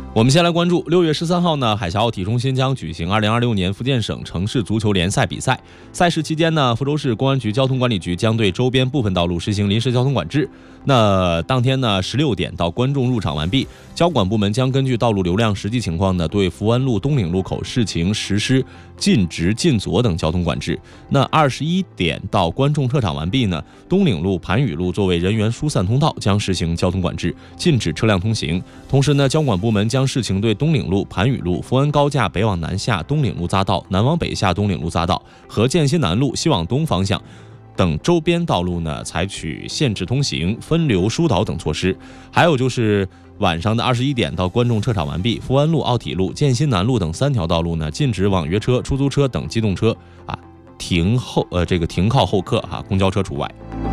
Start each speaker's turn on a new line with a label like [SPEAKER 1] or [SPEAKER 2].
[SPEAKER 1] 我们先来关注6月13号呢，海峡奥体中心将举行2026年福建省城市足球联赛比赛。赛事期间呢，福州市公安局交通管理局将对周边部分道路实行临时交通管制。那当天呢16点到观众入场完毕，交管部门将根据道路流量实际情况呢，对福安路东岭路口试行实施禁直禁左等交通管制。那21点到观众撤场完毕呢，东岭路、盘雨路作为人员疏散通道将实行交通管制，禁止车辆通行。同时呢，交管部门将试行对东岭路、盘雨路、福安高架北往南下东岭路匝道、南往北下东岭路匝道和建新南路西往东方向等周边道路呢，采取限制通行、分流疏导等措施。还有就是晚上的21点到观众撤场完毕，福安路、奥体路、建新南路等3条道路呢，禁止网约车、出租车等机动车停靠后客公交车除外。